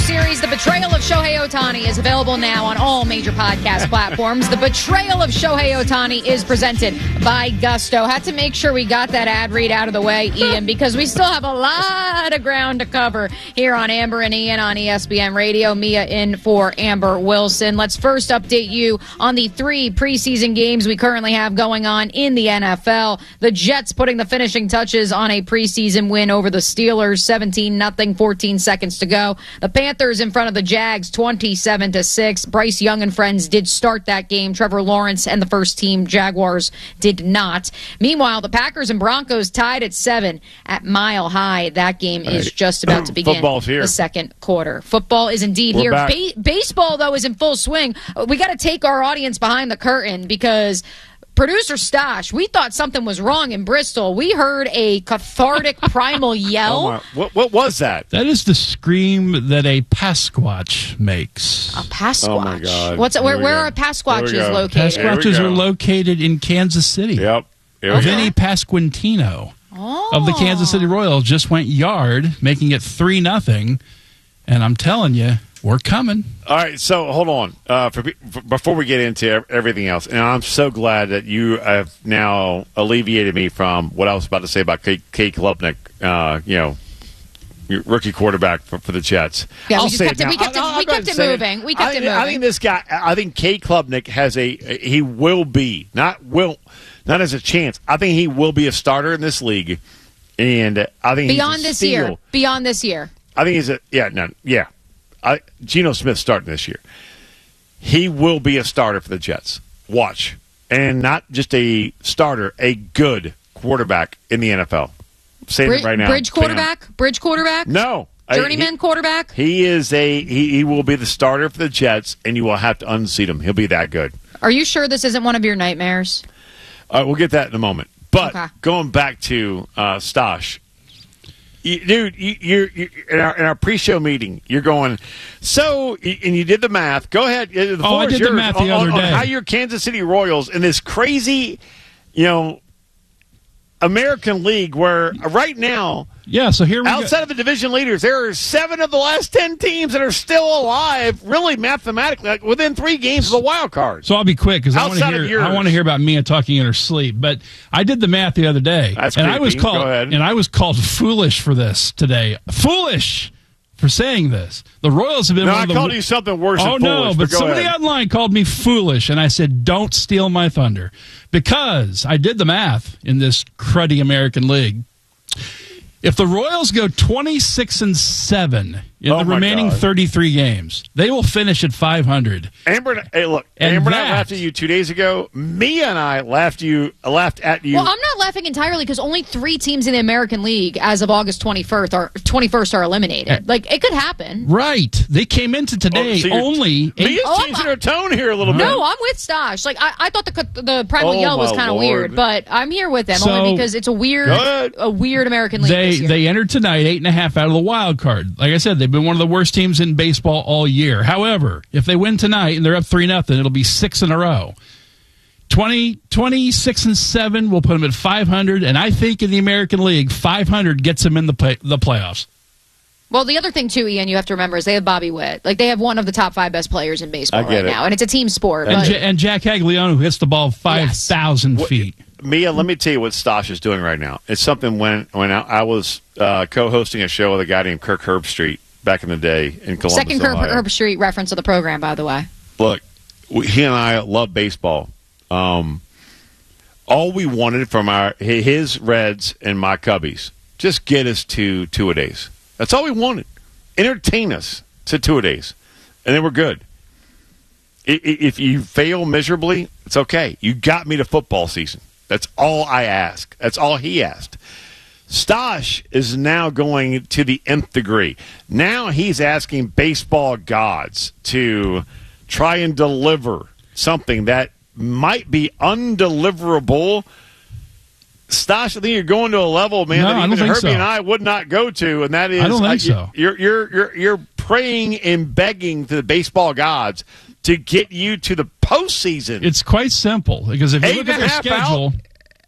series, The Betrayal of Shohei Ohtani, is available now on all major podcast platforms. The Betrayal of Shohei Ohtani is presented by Gusto. Had to make sure we got that ad read out of the way, Ian, because we still have a lot of ground to cover here on Amber and Ian on ESPN Radio. Mia in for Amber Wilson. Let's first update you on the 3 preseason games we currently have going on in the NFL. The Jets putting the finishing touches on a preseason win over the Steelers, 17-0, 14 seconds to go. The Panthers in front of the Jags, 27-6. Bryce Young and friends did start that game. Trevor Lawrence and the first team Jaguars did not. Meanwhile, the Packers and Broncos tied at 7 at Mile High. That game is just about to begin. Football's here. The second quarter. Football is indeed here. Baseball, though, is in full swing. We got to take our audience behind the curtain because producer Stosh, we thought something was wrong in Bristol. We heard a cathartic primal yell. What was that? That is the scream that a Pasquatch makes. A Pasquatch? Oh, my God. Where are Pasquatches located? Pasquatches are located in Kansas City. Yep. Vinny Pasquantino of the Kansas City Royals just went yard, making it 3-0. And I'm telling you, we're coming. All right, so hold on. Before we get into everything else, and I'm so glad that you have now alleviated me from what I was about to say about Kate Klubnik, rookie quarterback for the Jets. Yeah, we kept it moving. I think this guy, Kate Klubnik he will be, not as a chance. I think he will be a starter in this league, and I think Beyond this year. I think he's Geno Smith's starting this year. He will be a starter for the Jets. Watch. And not just a starter, a good quarterback in the NFL. I'm saying it right now. Bridge quarterback? No. Journeyman quarterback? He is he will be the starter for the Jets, and you will have to unseat him. He'll be that good. Are you sure this isn't one of your nightmares? We'll get that in a moment. But going back to Stosh, dude, you're in our pre-show meeting. You're going, and you did the math. Go ahead. I did the math the other day. On how your Kansas City Royals in this crazy, American League where right now, so here we outside of the division leaders, there are 7 of the last 10 teams that are still alive, really mathematically, like within 3 games of the wild card. So I'll be quick because I want to hear about Mia talking in her sleep. But I did the math the other day, I was called foolish for this today. Foolish for saying this. The Royals have been. No, I called you something worse than foolish. Oh no, but somebody online called me foolish, and I said, "Don't steal my thunder," because I did the math in this cruddy American League. If the Royals go 26-7 in the remaining 33 games, they will finish at 500. Amber, Amber and I laughed at you 2 days ago. Mia and I laughed at you. Well, I'm not laughing entirely because only 3 teams in the American League as of August 21st are eliminated. Like, it could happen. Right. They came into today only. Mia's changing her tone here a little bit. No, I'm with Stosh. Like, I thought the primal yell was kind of weird, but I'm here with them only because it's a weird American League. They entered tonight 8.5 out of the wild card. Like I said, they've been one of the worst teams in baseball all year. However, if they win tonight and they're up 3-0, it'll be 6 in a row. 26-7 will put them at 500, and I think in the American League, 500 gets them in the playoffs. Well, the other thing, too, Ian, you have to remember is they have Bobby Witt. Like, they have one of the top 5 best players in baseball right now, and it's a team sport. And Jack Agliano, who hits the ball 5,000 feet. Mia, let me tell you what Stosh is doing right now. It's something when I was co-hosting a show with a guy named Kirk Herbstreit back in the day in Columbus, Second Kirk Ohio. Herbstreit reference of the program, by the way. Look, he and I love baseball. All we wanted from his Reds and my Cubbies, just get us to 2-a-days. That's all we wanted. Entertain us to 2-a-days, and then we're good. If you fail miserably, it's okay. You got me to football season. That's all I ask. That's all he asked. Stosh is now going to the nth degree. Now he's asking baseball gods to try and deliver something that might be undeliverable. Stosh, I think you're going to a level, man, that even Herbie and I would not go to, and that is, I don't think so. You're praying and begging to the baseball gods to get you to the postseason. It's quite simple because if you look at their schedule,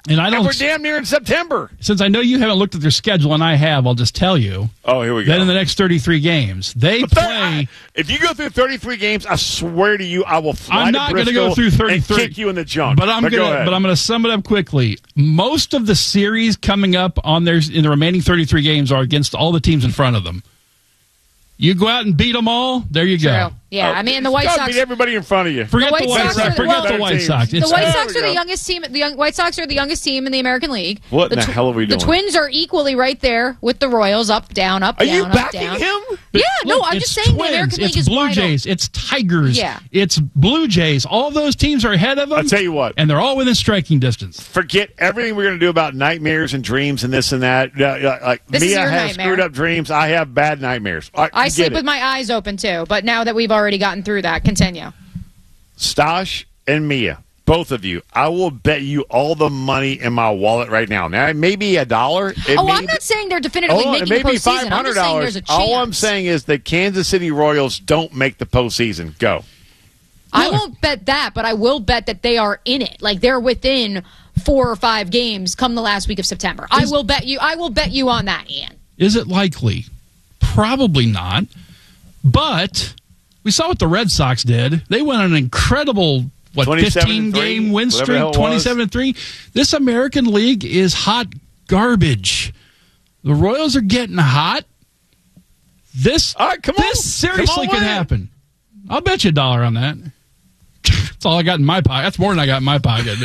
And we're damn near in September. Since I know you haven't looked at their schedule, and I have, I'll just tell you. Oh, here we go. Then in the next 33 games, they play. If you go through 33 games, I swear to you, I will fly I'm not going to go through 33 and kick you in the junk. But I'm going to sum it up quickly. Most of the series coming up in the remaining 33 games are against all the teams in front of them. You go out and beat them all. There you go. Yeah, I mean the White Sox beat everybody in front of you. Forget the White Sox. Forget the White Sox. The White Sox are the youngest team. The White Sox are the youngest team in the American League. What in the hell are we doing? The Twins are equally right there with the Royals, up, down, up, down. Are you backing him? Yeah, no, I'm just saying Twins, the American League is Blue Jays, it's Tigers, it's Blue Jays. All those teams are ahead of them. I'll tell you what, and they're all within striking distance. Forget everything we're going to do about nightmares and dreams and this and that. Mia has screwed up dreams. I have bad nightmares. I sleep with my eyes open too. But now that we've already gotten through that, continue. Stosh and Mia, both of you, I will bet you all the money in my wallet right now. Now, it may be $1. I'm not saying they're definitively making the postseason. I'm just saying there's a chance. All I'm saying is the Kansas City Royals don't make the postseason. Go. I won't bet that, but I will bet that they are in it. Like they're within 4 or 5 games come the last week of September. I will bet you on that, Ian. Is it likely? Probably not. But we saw what the Red Sox did. They went on an incredible, 15-game win streak, 27-3. This American League is hot garbage. The Royals are getting hot. This seriously could happen. I'll bet you $1 on that. That's all I got in my pocket. That's more than I got in my pocket.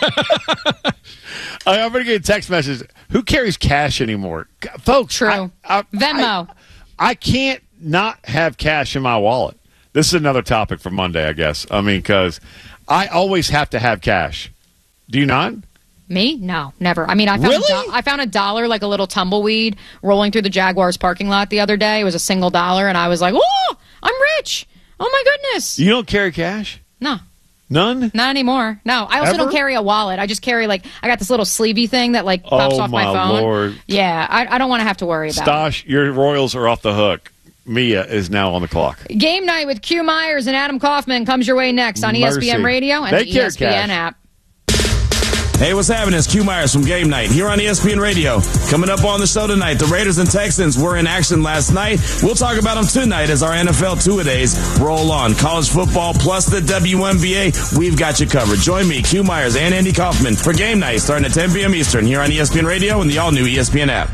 I'm going to get a text message. Who carries cash anymore? Folks, true. Venmo. I can't not have cash in my wallet. This is another topic for Monday, I guess. I mean, because I always have to have cash. Do you not? Me? No, never. I mean, I found $1, like a little tumbleweed, rolling through the Jaguars parking lot the other day. It was a single $1, and I was like, "Oh, I'm rich! Oh my goodness!" You don't carry cash? No. None? Not anymore. No, I also don't carry a wallet. I just carry I got this little sleevey thing that pops off my phone. Lord. Yeah, I don't want to have to worry about Stosh, your Royals are off the hook. Mia is now on the clock. Game night with Q Myers and Adam Kaufman comes your way next on ESPN Radio and the ESPN app. Hey, what's happening? It's Q Myers from Game Night here on ESPN Radio. Coming up on the show tonight, the Raiders and Texans were in action last night. We'll talk about them tonight as our NFL two-a-days roll on. College football plus the WNBA, we've got you covered. Join me, Q Myers, and Andy Kaufman for Game Night starting at 10 p.m. Eastern here on ESPN Radio and the all-new ESPN app.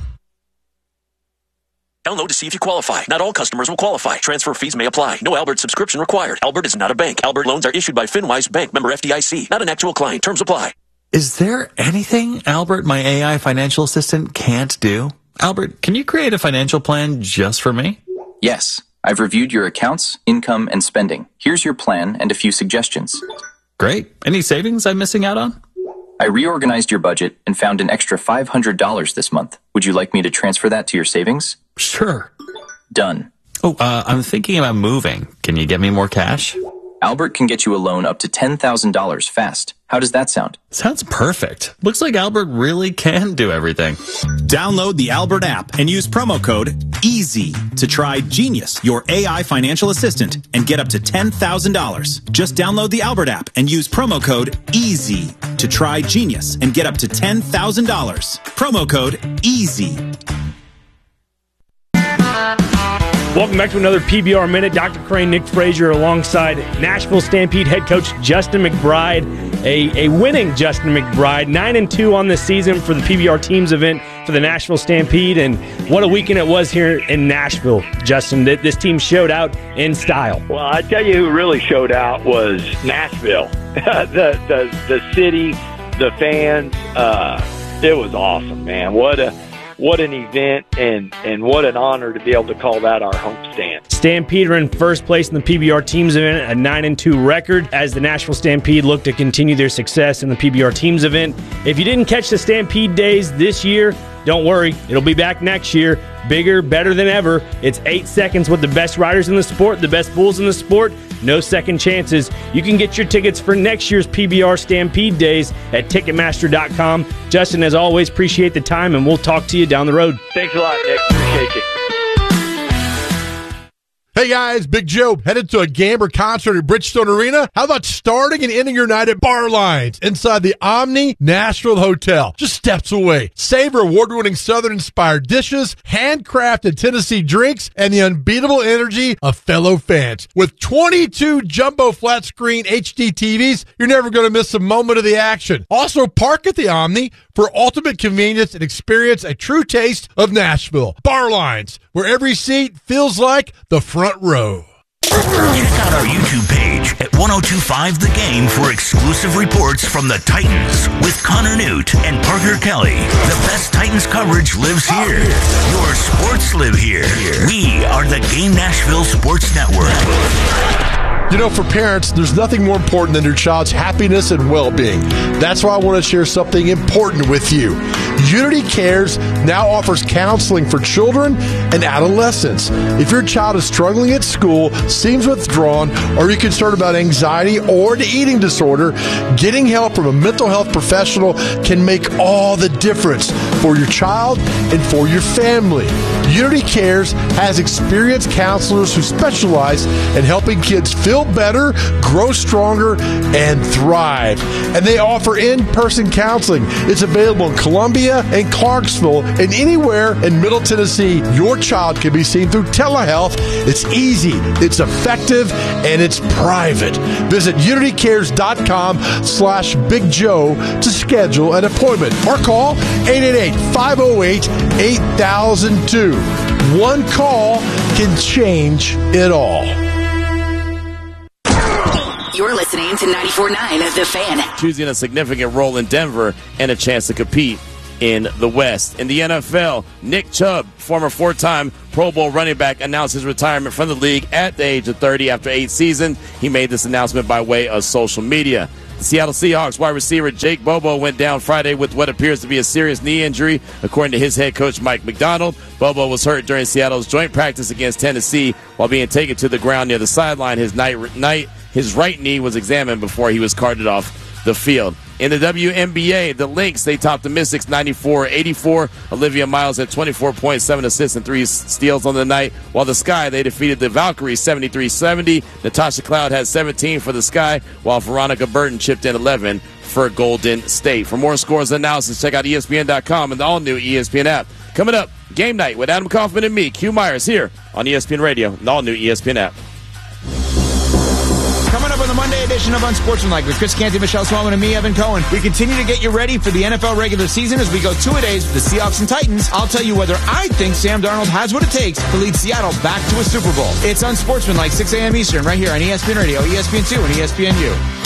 Download to see if you qualify. Not all customers will qualify. Transfer fees may apply. No Albert subscription required. Albert is not a bank. Albert loans are issued by FinWise Bank, member FDIC. Not an actual client. Terms apply. Is there anything Albert, my AI financial assistant, can't do? Albert, can you create a financial plan just for me? Yes. I've reviewed your accounts, income, and spending. Here's your plan and a few suggestions. Great. Any savings I'm missing out on? I reorganized your budget and found an extra $500 this month. Would you like me to transfer that to your savings? Sure. Done. Oh, I'm thinking about moving. Can you get me more cash? Albert can get you a loan up to $10,000 fast. How does that sound? Sounds perfect. Looks like Albert really can do everything. Download the Albert app and use promo code EASY to try Genius, your AI financial assistant, and get up to $10,000. Just download the Albert app and use promo code EASY to try Genius and get up to $10,000. Promo code EASY. Welcome back to another PBR Minute. Dr. Crane, Nick Frazier, alongside Nashville Stampede head coach Justin McBride. A winning Justin McBride, 9-2 on the season for the PBR teams event for the Nashville Stampede. And what a weekend it was here in Nashville, Justin. This team showed out in style. Well, I tell you who really showed out was Nashville. the city, the fans. It was awesome, man. What an event and what an honor to be able to call that our homestand. Stampede are in first place in the PBR teams event, a 9-2 record, as the Nashville Stampede look to continue their success in the PBR teams event. If you didn't catch the Stampede days this year, don't worry, it'll be back next year. Bigger, better than ever. It's 8 seconds with the best riders in the sport, the best bulls in the sport. No second chances. You can get your tickets for next year's PBR Stampede Days at Ticketmaster.com. Justin, as always, appreciate the time, and we'll talk to you down the road. Thanks a lot, Nick. Appreciate you. Hey guys, Big Joe, headed to a game or concert at Bridgestone Arena? How about starting and ending your night at Bar Lines inside the Omni Nashville Hotel, just steps away? Savor award-winning Southern-inspired dishes, handcrafted Tennessee drinks, and the unbeatable energy of fellow fans. With 22 jumbo flat-screen HD TVs, you're never going to miss a moment of the action. Also, park at the Omni for ultimate convenience and experience a true taste of Nashville. Bar Lines, where every seat feels like the front row. Check out our YouTube page at 1025 The Game for exclusive reports from the Titans with Connor Newt and Parker Kelly. The best Titans coverage lives here. Your sports live here. We are the Game Nashville Sports Network. You know, for parents, there's nothing more important than your child's happiness and well-being. That's why I want to share something important with you. Unity Cares now offers counseling for children and adolescents. If your child is struggling at school, seems withdrawn, or you're concerned about anxiety or an eating disorder, getting help from a mental health professional can make all the difference for your child and for your family. Unity Cares has experienced counselors who specialize in helping kids feel better, grow stronger, and thrive. And they offer in-person counseling. It's available in Columbia and Clarksville and anywhere in Middle Tennessee. Your child can be seen through telehealth. It's easy, it's effective, and it's private. Visit unitycares.com/Big Joe to schedule an appointment or call 888-508-8002. One call can change it all. You're listening to 94.9 The Fan. Choosing a significant role in Denver and a chance to compete in the West. In the NFL, Nick Chubb, former four-time Pro Bowl running back, announced his retirement from the league at the age of 30 after 8 seasons. He made this announcement by way of social media. The Seattle Seahawks wide receiver Jake Bobo went down Friday with what appears to be a serious knee injury, according to his head coach Mike McDonald. Bobo was hurt during Seattle's joint practice against Tennessee while being taken to the ground near the sideline. His right knee was examined before he was carted off the field. In the WNBA, the Lynx, they topped the Mystics 94-84. Olivia Miles had 24 points, 7 assists, and 3 steals on the night. While the Sky, they defeated the Valkyries 73-70. Natasha Cloud had 17 for the Sky, while Veronica Burton chipped in 11 for Golden State. For more scores and analysis, check out ESPN.com and the all-new ESPN app. Coming up, Game Night with Adam Kaufman and me, Q Myers, here on ESPN Radio and the all-new ESPN app. Coming up on the Monday edition of Unsportsmanlike with Chris Canty, Michelle Swellman, and me, Evan Cohen. We continue to get you ready for the NFL regular season as we go 2-a-days with the Seahawks and Titans. I'll tell you whether I think Sam Darnold has what it takes to lead Seattle back to a Super Bowl. It's Unsportsmanlike, 6 a.m. Eastern, right here on ESPN Radio, ESPN2, and ESPNU.